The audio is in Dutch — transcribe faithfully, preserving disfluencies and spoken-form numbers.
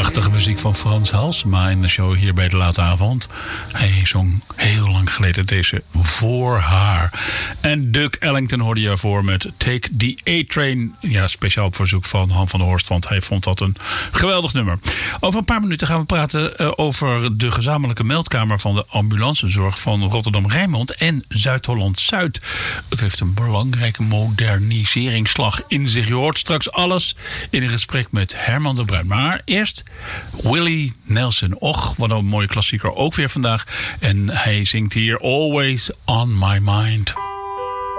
Prachtige muziek van Frans Halsema in de show hier bij de Late Avond. Hij zong heel lang geleden deze Voor Haar. En Duke Ellington hoorde je ervoor met Take the A-Train. Ja, speciaal op verzoek van Han van der Horst, want hij vond dat een geweldig nummer. Over een paar minuten gaan we praten uh, over de gezamenlijke meldkamer van de ambulancezorg van Rotterdam-Rijnmond en Zuid-Holland-Zuid. Het heeft een belangrijke moderniseringsslag in zich. Je hoort straks alles in een gesprek met Herman de Bruin. Maar eerst Willie Nelson. Och, wat een mooie klassieker ook weer vandaag. En hij zingt hier Always on My Mind.